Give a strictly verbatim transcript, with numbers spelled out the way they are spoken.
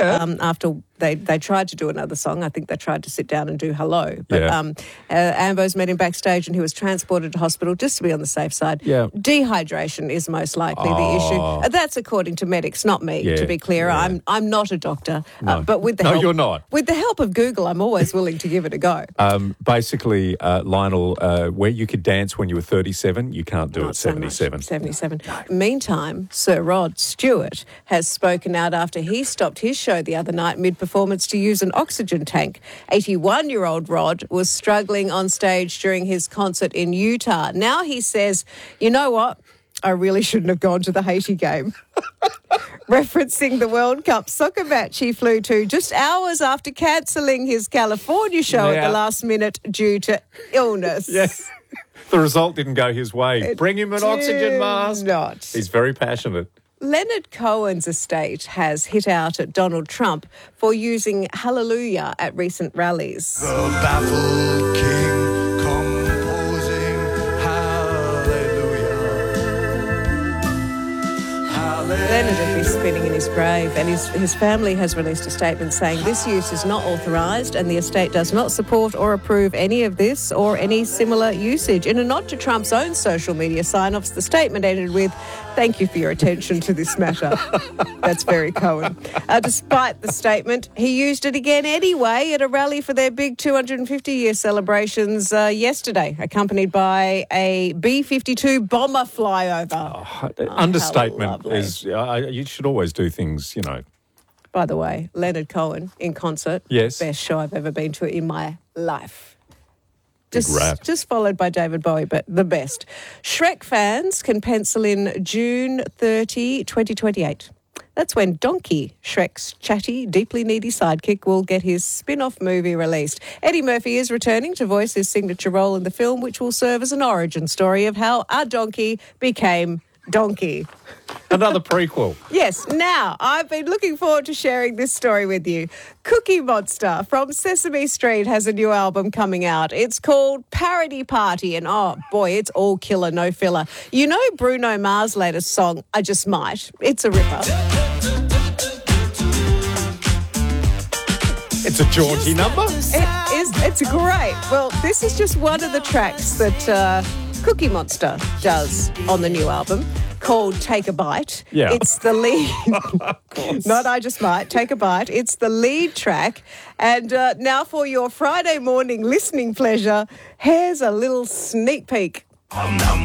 Yeah. Um, after they, they tried to do another song. I think they tried to sit down and do Hello. But Yeah. um, uh, Ambrose met him backstage and he was transported to hospital just to be on the safe side. Yeah. Dehydration is most likely Oh. the issue. Uh, That's according to medics, not me, Yeah, to be clear. yeah. I'm I'm not a doctor. No. Uh, but with the No, help, you're not. With the help of Google, I'm always willing to give it a go. Um, basically, uh, Lionel, uh, where you could dance when you were thirty-seven, you can't do Not it so much. seventy-seven. seventy-seven. Meantime, Sir Rod Stewart has spoken out after he stopped his show the other night mid-performance to use an oxygen tank. eighty-one-year-old Rod was struggling on stage during his concert in Utah. Now he says, you know what? I really shouldn't have gone to the Haiti game. Referencing the World Cup soccer match he flew to just hours after cancelling his California show at Yeah. the last minute due to illness. Yes. The result didn't go his way. Bring him an oxygen Did mask. Not. He's very passionate. Leonard Cohen's estate has hit out at Donald Trump for using Hallelujah at recent rallies. The baffled king composing hallelujah. Hallelujah. Leonard would be spinning in his grave, and his, his family has released a statement saying this use is not authorised and the estate does not support or approve any of this or any similar usage. In a nod to Trump's own social media sign-offs, the statement ended with, "Thank you for your attention to this matter." That's very Cohen. Uh, despite the statement, he used it again anyway at a rally for their big two hundred fifty year celebrations uh, yesterday, accompanied by a B fifty-two bomber flyover. Oh, Understatement how lovely. is, uh, you should always do things, you know. By the way, Leonard Cohen in concert. Yes. Best show I've ever been to in my life. Big Just, rap. just followed by David Bowie, but the best. Shrek fans can pencil in June thirtieth, twenty twenty-eight. That's when Donkey, Shrek's chatty, deeply needy sidekick, will get his spin-off movie released. Eddie Murphy is returning to voice his signature role in the film, which will serve as an origin story of how a donkey became Donkey. Another prequel. Yes, now, I've been looking forward to sharing this story with you. Cookie Monster from Sesame Street has a new album coming out. It's called Parody Party, and oh boy, it's all killer, no filler. You know Bruno Mars' latest song, I Just Might? It's a ripper. It's a jaunty number. It is, it's great. Well, this is just one of the tracks that uh, Cookie Monster does on the new album, called Take a Bite. Yeah. It's the lead. Not I Just Might, Take a Bite. It's the lead track. And uh, now for your Friday morning listening pleasure, here's a little sneak peek.